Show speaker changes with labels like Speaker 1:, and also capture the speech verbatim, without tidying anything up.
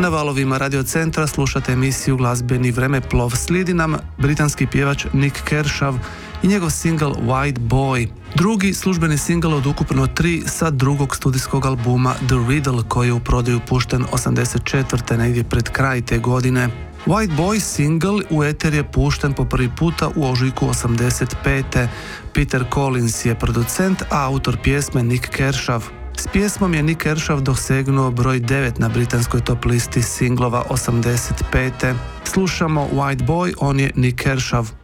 Speaker 1: Na valovima Radio Centra slušate emisiju Glazbeni vremeplov. Slijedi nam britanski pjevač Nik Kershaw i njegov singl White Boy. Drugi službeni singl od ukupno tri sa drugog studijskog albuma The Riddle, koji je u prodaju pušten osamdeset četvrte negdje pred kraj te godine. White Boy single u eter je pušten po prvi puta u ožujku osamdeset pete. Peter Collins je producent, a autor pjesme Nik Kershaw. S pjesmom je Nik Kershaw dosegnuo broj devet na britanskoj top listi singlova osamdeset pete. Slušamo White Boy, on je Nik Kershaw.